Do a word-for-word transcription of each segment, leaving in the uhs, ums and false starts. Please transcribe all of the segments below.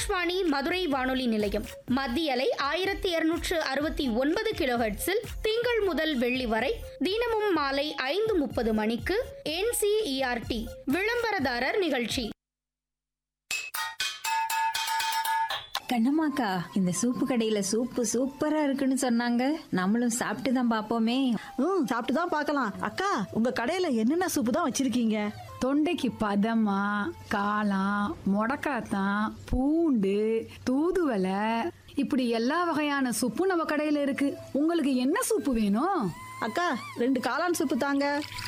ஆகாஷ்வாணி மதுரை வானொலி நிலையம். மத்திய அலை ஆயிரத்தி இருநூற்று அறுபத்தி ஒன்பது கிலோஹெர்ட்ஸில் திங்கள் முதல் வெள்ளி வரை தினமும் மாலை ஐந்து முப்பது மணிக்கு N C E R D விளம்பரதாரர் நிகழ்ச்சி. கண்ணம்மாக்கா, இந்த சூப்பு கடையில சூப்பு சூப்பரா இருக்குன்னு சொன்னாங்க. நம்மளும் சாப்பிட்டு தான் பாப்போமே. ம் சாப்பிட்டு தான் பார்க்கலாம். அக்கா, உங்க கடையில என்னென்ன சூப்பு தான் வச்சிருக்கீங்க? தொண்டைக்கு பதமா, காளான், முடக்காத்தான், பூண்டு, தூதுவளை, இப்படி எல்லா வகையான சூப்பும் நம்ம கடையில இருக்கு. உங்களுக்கு என்ன சூப்பு வேணும்? அக்கா, ரெண்டு காளான் சூப்பு தாங்க.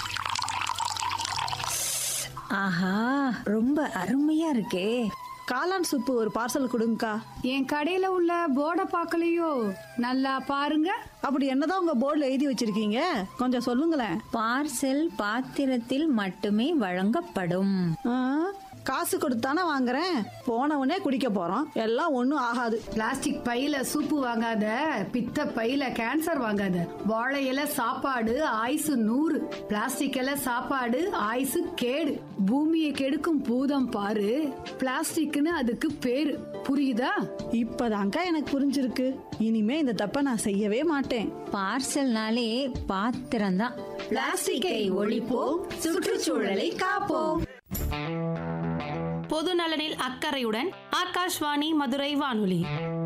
ஆஹா, ரொம்ப அருமையா இருக்கே. காளான் சூப்பு ஒரு பார்சல் கொடுங்கக்கா. என் கடையில உள்ள போர்டை பார்க்கலையோ? நல்லா பாருங்க. அப்படி என்னதான் உங்க போர்டில் எழுதி வச்சிருக்கீங்க? கொஞ்சம் சொல்லுங்களேன். பார்சல் பாத்திரத்தில் மட்டுமே வழங்கப்படும். ஆ, காசு கொடுத்தானே வாங்குறேன். போனவனே குடிக்க போறோம். எல்லாம் ஒண்ணும் ஆகாது. பிளாஸ்டிக் பையில சூப்பு வாங்காத, பித்த பையில கேன்சர் வாங்காத. வாழை இலை சாப்பாடு ஆயுசு நூறு, பிளாஸ்டிக் இலை சாப்பாடு ஆயுசு கேடு. பூமியை கெடுக்கும் பூதம் பாரு, பிளாஸ்டிக்னு அதுக்கு பேரு. புரியுதா? இப்பதான்க்கா எனக்கு புரிஞ்சிருக்கு. இனிமே இந்த தப்ப நான் செய்யவே மாட்டேன். பார்சல்னாலே பாத்திரம்தான். பிளாஸ்டிக்கை ஒழிப்போம், சுற்றுச்சூழலை காப்போம். பொது நலனில் அக்கறையுடன் ஆகாஷ்வாணி மதுரை வானொலி.